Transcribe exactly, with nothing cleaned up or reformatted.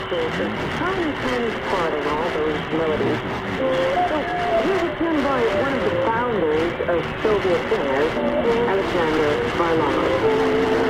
there's a tiny, tiny part in all those melodies. So here's a tune by one of the founders of Soviet singers, Alexander Varlamov.